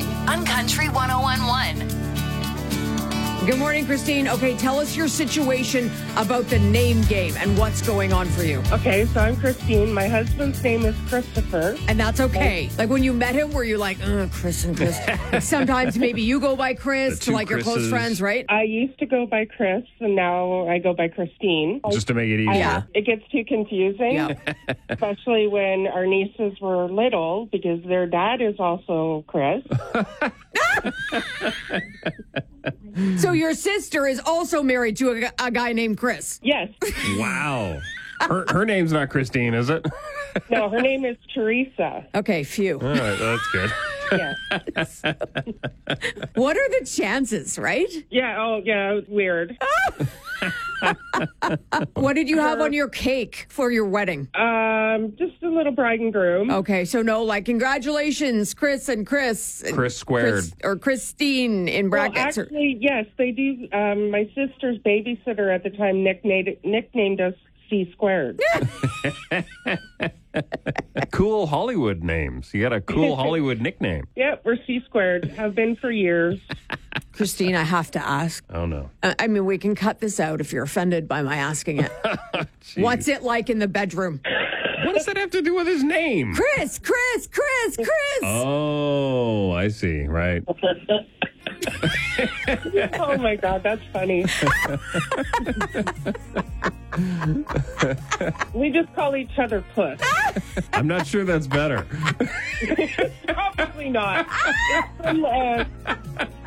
morning on Country 101.1. Good morning, Christine. Okay, tell us your situation about the name game and what's going on for you. Okay, so I'm Christine. My husband's name is Christopher. And that's okay. Like when you met him, were you like, Chris and Chris? Sometimes maybe you go by Chris to like your close friends, right? I used to go by Chris, and now I go by Christine. Just to make it easier. Yeah. It gets too confusing, Yeah. especially when our nieces were little, because their dad is also Chris. So your sister is also married to a guy named Chris. Yes. Wow. Her name's not Christine, is it? No, her name is Teresa. Okay, phew. All right, that's good. Yes. What are the chances, right? Yeah, oh, yeah, it was weird. What did you have on your cake for your wedding? Just a little bride and groom. Okay, so no, like, congratulations, Chris and Chris. Chris squared. Or Christine in Well, brackets. actually, yes, they do. My sister's babysitter at the time nicknamed us C squared. Cool Hollywood names. You got a cool Hollywood nickname. Yep, we're C squared. Have been for years. Christine, I have to ask. Oh, no. I mean, we can cut this out if you're offended by my asking it. What's it like in the bedroom? What does that have to do with his name? Chris. Oh, I see. Right. Oh my God, that's funny. We just call each other Puss. I'm not sure that's better. Probably not. It's from